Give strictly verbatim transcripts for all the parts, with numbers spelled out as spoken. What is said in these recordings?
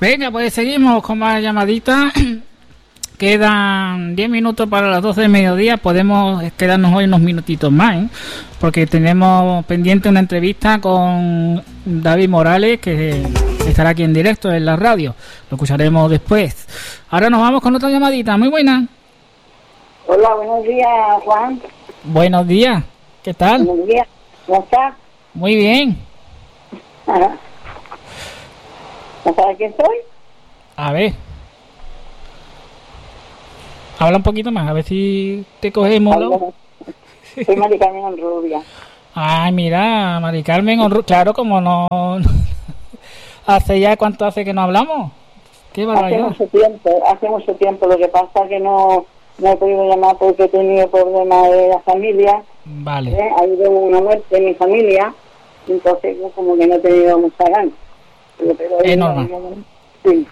Venga, pues seguimos con más llamaditas. Quedan diez minutos para las doce del mediodía. Podemos quedarnos hoy unos minutitos más, ¿eh? Porque tenemos pendiente una entrevista con David Morales, que estará aquí en directo en la radio. Lo escucharemos después. Ahora nos vamos con otra llamadita. Muy buena. Hola, buenos días, Juan. Buenos días. ¿Qué tal? Buenos días. ¿Cómo estás? Muy bien. Ajá. ¿No sabes quién soy? A ver. Habla un poquito más, a ver si te cogemos. Hablo. Soy Mari Carmen Rubia. Ay, mira, Mari Carmen, claro, como no... ¿Hace ya cuánto hace que no hablamos? Qué barbaridad. Hace mucho tiempo, hace mucho tiempo. Lo que pasa es que no, no he podido llamar porque he tenido problemas de la familia. Vale. ¿Eh? Ha habido una muerte en mi familia, entonces yo como que no he tenido mucha ganas. Pero, pero es normal. Sí.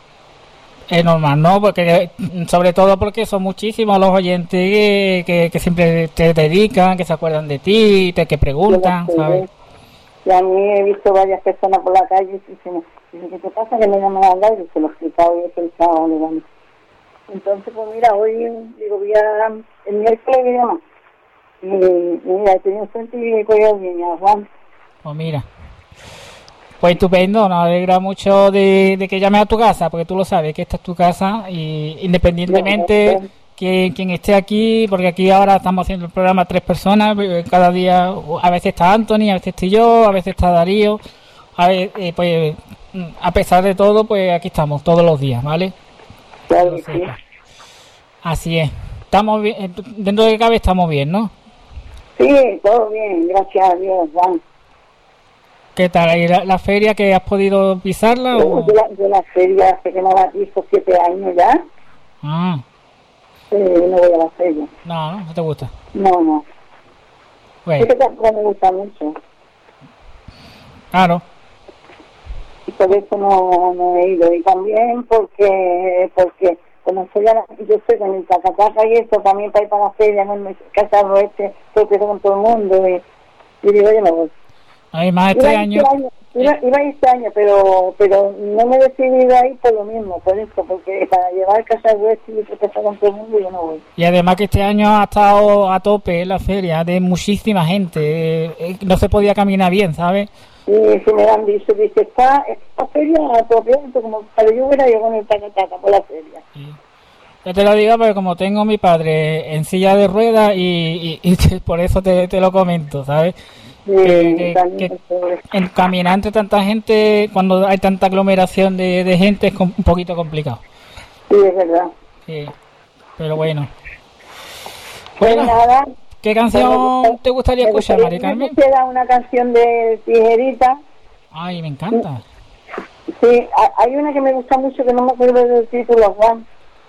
Es normal, ¿no? Porque sobre todo porque son muchísimos los oyentes que, que, que siempre te dedican, que se acuerdan de ti, te que preguntan, ¿sabes? Y a mí he visto varias personas por la calle y dicen, ¿qué te pasa? Que me llaman al aire, se lo he explicado y he pensado, digamos. Entonces, pues mira, hoy digo, voy a, el miércoles voy a llamar. Y, y mira, he tenido suerte y he cogido bien, Juan. Pues mira. Pues estupendo, nos alegra mucho de, de que llames a tu casa, porque tú lo sabes, que esta es tu casa, y independientemente no, que quien esté aquí, porque aquí ahora estamos haciendo el programa tres personas, cada día, a veces está Anthony, a veces estoy yo, a veces está Darío, a ver, eh, pues a pesar de todo, pues aquí estamos todos los días, ¿vale? Claro que sí. Así es. Estamos bien, dentro de que cabe estamos bien, ¿no? Sí, todo bien, gracias a Dios, Juan. ¿Qué tal? ¿Y la, la feria que has podido pisarla? Yo, o? yo, la, yo la feria hace que no la piso siete años ya. Ah. Sí, no voy a la feria. No, no, no te gusta. No, no. Bueno. Es que tampoco me gusta mucho. Claro. Y por eso no, no he ido. Y también porque, porque como soy a la, yo soy con el tacataca y eso, también para ir para la feria, no me casarlo este, porque con todo el mundo. Y, y digo, yo no voy. Además, este iba año... Este año iba, iba este año, pero pero no me he decidido ahí por lo mismo, por eso, porque para llevar casa hueso y empezar con todo el mundo yo no voy. Y además que este año ha estado a tope la feria de muchísima gente, eh, no se podía caminar bien, ¿sabes? Y si me han dicho, dice, está esta feria a tope, como para yo hubiera llegado en el tacataca por la feria. Sí. Yo te lo digo porque como tengo a mi padre en silla de ruedas y, y, y por eso te, te lo comento, ¿sabes? Sí, que, que, que en caminar entre tanta gente, cuando hay tanta aglomeración de, de gente, es un poquito complicado. Sí, es verdad. Sí, pero bueno. Pues bueno, nada. ¿qué canción Bueno, te gustaría escuchar, Mari Carmen? Me queda una canción de Tijerita. Ay, me encanta. Sí, hay una que me gusta mucho que no me acuerdo del título, Juan.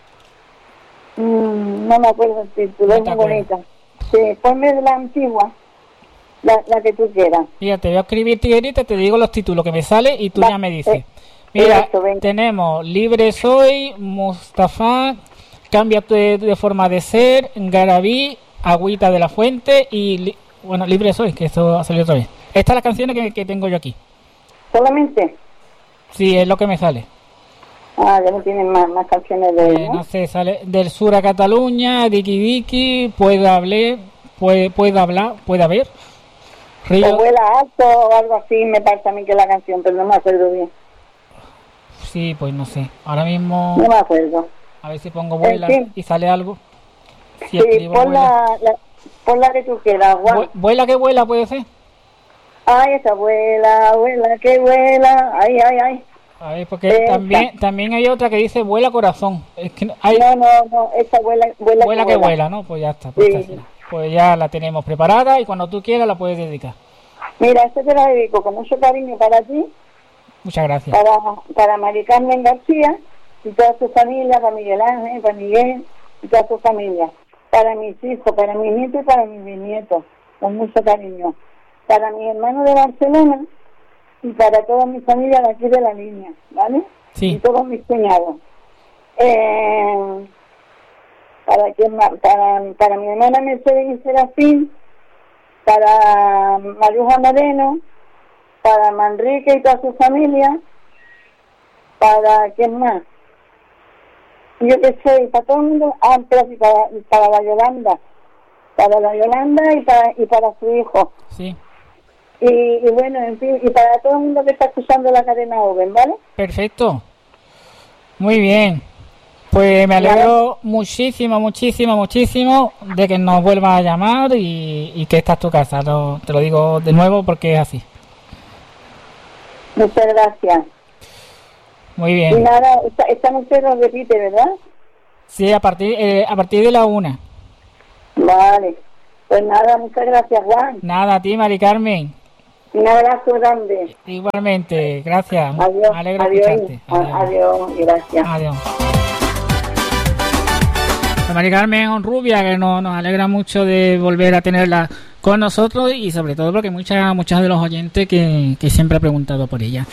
Mm, no me acuerdo del título, no es muy bonita. Sí, ponme de la antigua. La, la que tú quieras. Fíjate, voy a escribir Tijerita, te digo los títulos que me sale y tú Va, ya me dices. Eh, Mira, eso, tenemos Libre Soy, Mustafa, Cámbiate de, de forma de ser, Garabí, Agüita de la Fuente y, li, bueno, Libre Soy, que esto ha salido otra vez. Estas son las canciones que, que tengo yo aquí. ¿Solamente? Sí, es lo que me sale. Ah, ya no tienen más, más canciones de... Eh, ¿no? no sé, sale del sur a Cataluña, Diki Diki, Puede hablar, puede, puede hablar, puede haber. Río. O Vuela Alto o algo así, me parece a mí que la canción, pero no me acuerdo bien. Sí, pues no sé. Ahora mismo... No me acuerdo. A ver si pongo Vuela sí. y sale algo. Si sí, pon la, la, pon la que tú quieras, Juan. ¿Vuela que vuela puede ser? Ay, esa vuela, vuela que vuela, ay, ay, ay. A ver, porque esa. también también hay otra que dice Vuela Corazón. Es que hay... No, no, no, esa vuela, vuela, vuela que, que vuela. vuela, ¿no? Pues ya está. Pues, sí. está pues ya la tenemos preparada y cuando tú quieras la puedes dedicar. Mira, esta te la dedico con mucho cariño para ti. Muchas gracias. Para, para Mari Carmen García y toda su familia, para Miguel Ángel, para Miguel y toda su familia. Para mis hijos, para mis nietos y para mis bisnietos, con mucho cariño. Para mi hermano de Barcelona y para toda mi familia de aquí de la línea, ¿vale? Sí. Y todos mis cuñados. Eh, para, que, para, para mi hermana Mercedes y Serafín, para Maruja Moreno, para Manrique y toda su familia, para ¿quién más? Yo qué sé, para todo el mundo, ah, pero y para, y para la Yolanda, para la Yolanda y para y para su hijo. Sí. Y, y bueno, en fin, y para todo el mundo que está escuchando la cadena Oven, ¿vale? Perfecto. Muy bien. Pues me alegro muchísimo, muchísimo, muchísimo de que nos vuelvas a llamar y, y que esta es tu casa. Lo, te lo digo de nuevo porque es así. Muchas gracias. Muy Y bien. nada, esta, esta noche lo repite, ¿verdad? Sí, a partir eh, a partir de la una. Vale. Pues nada, muchas gracias, Juan. Nada, a ti, Mari Carmen. Un abrazo grande. Igualmente, gracias. Adiós. Me alegro Adiós. escucharte. Adiós. Adiós. Gracias. Adiós. Pues Mari Carmen Rubia, que nos, nos alegra mucho de volver a tenerla con nosotros y sobre todo porque muchas muchos de los oyentes que, que siempre ha preguntado por ella.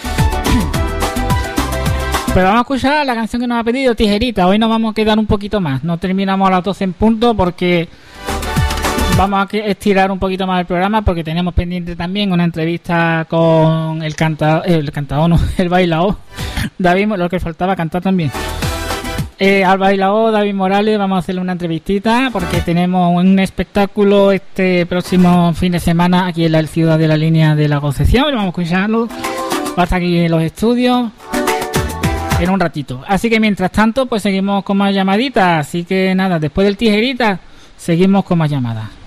Pero vamos a escuchar la canción que nos ha pedido Tijerita. Hoy nos vamos a quedar un poquito más. No terminamos a las doce en punto porque vamos a estirar un poquito más el programa porque tenemos pendiente también una entrevista con el cantador, el cantador no, el bailaor David, lo que faltaba cantar también. Eh, al bailaor David Morales vamos a hacerle una entrevistita porque tenemos un espectáculo este próximo fin de semana aquí en la ciudad de la línea de la Concepción. Vamos a escucharlo. Va a estar aquí en los estudios en un ratito. Así que mientras tanto, pues seguimos con más llamaditas. Así que nada, después del Tijerita, seguimos con más llamadas.